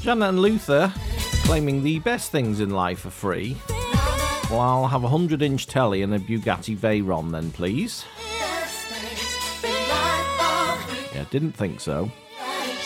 Janet and Luther claiming the best things in life are free. Well, I'll have a 100-inch telly and a Bugatti Veyron then, please. Yeah, didn't think so.